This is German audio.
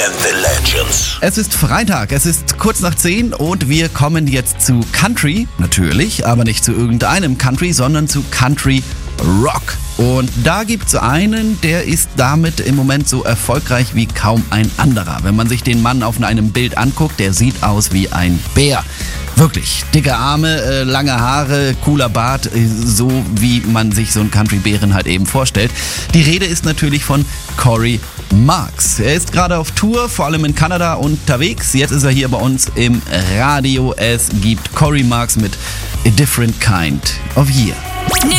and the Legends. Es ist Freitag, es ist kurz nach 10 und wir kommen jetzt zu Country, natürlich, aber nicht zu irgendeinem Country, sondern zu Country Rock. Und da gibt's einen, der ist damit im Moment so erfolgreich wie kaum ein anderer. Wenn man sich den Mann auf einem Bild anguckt, der sieht aus wie ein Bär. Wirklich, dicke Arme, lange Haare, cooler Bart, so wie man sich so einen Country-Bären halt eben vorstellt. Die Rede ist natürlich von Cory Marks. Er ist gerade auf Tour, vor allem in Kanada unterwegs. Jetzt ist er hier bei uns im Radio. Es gibt Cory Marks mit A Different Kind of Year.